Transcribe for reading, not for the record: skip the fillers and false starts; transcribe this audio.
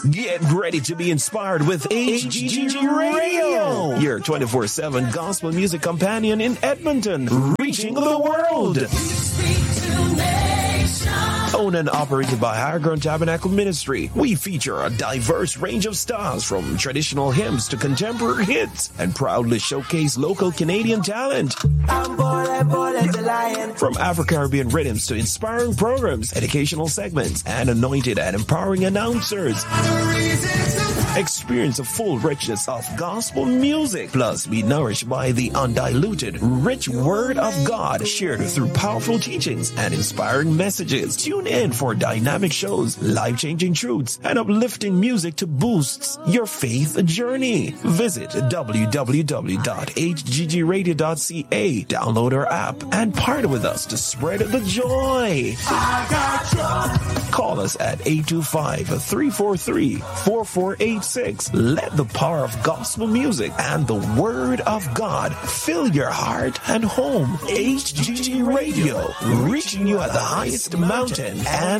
Get ready to be inspired with HGG Radio, your 24/7 gospel music companion in Edmonton, reaching the world. Owned and operated by Higher Ground Tabernacle Ministry, we feature a diverse range of styles from traditional hymns to contemporary hits and proudly showcase local Canadian talent. From Afro-Caribbean rhythms to inspiring programs, educational segments, and anointed and empowering announcers. Experience a full richness of gospel music, plus be nourished by the undiluted, rich word of God shared through powerful teachings and inspiring messages. Tune in for dynamic shows, life-changing truths, and uplifting music to boost your faith journey. Visit www.hggradio.ca, download our app, and partner with us to spread the joy. Call us at 825-343-4486. Let the power of gospel music and the word of God fill your heart and home. HGG Radio, reaching you at the highest mountain and